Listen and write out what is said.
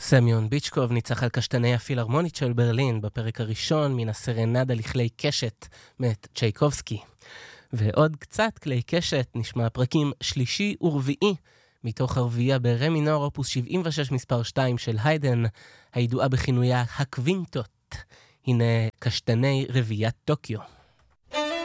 סמיון ביצ'קוב ניצח על קשתני הפילהרמונית של ברלין בפרק הראשון מן הסרנדה לכלי קשת מאת צ'ייקובסקי. ועוד קצת כלי קשת נשמע פרקים שלישי ורביעי מתוך הרביעייה ברה מינור אופוס 76 מספר 2 של היידן, הידועה בכינויה הקווינטות. הנה קשתני רביעיית טוקיו.